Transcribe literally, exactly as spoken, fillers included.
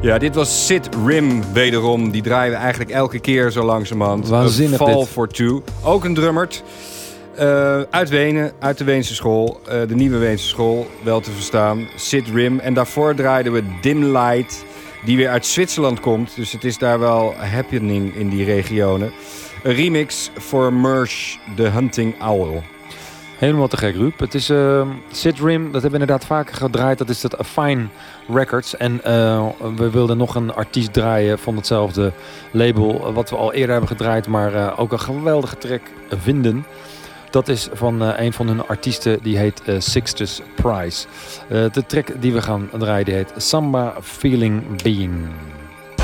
Ja, dit was Sid Rim wederom. Die draaien we eigenlijk elke keer zo langzamerhand. Waanzinnig Fall dit. for Two. Ook een drummert. Uh, uit Wenen, uit de Weense school. Uh, de nieuwe Weense school, wel te verstaan. Sid Rim. En daarvoor draaiden we Dim Light, die weer uit Zwitserland komt. Dus het is daar wel happening in die regionen. Een remix voor Mersh, The Hunting Owl. Helemaal te gek, Ruud. Het is uh, Sid Rim, dat hebben we inderdaad vaker gedraaid. Dat is dat Fine Records. En uh, we wilden nog een artiest draaien van hetzelfde label, wat we al eerder hebben gedraaid, maar uh, ook een geweldige track vinden. Dat is van uh, een van hun artiesten, die heet uh, Sixtus Price. Uh, de track die we gaan draaien, die heet Samba Feeling Being.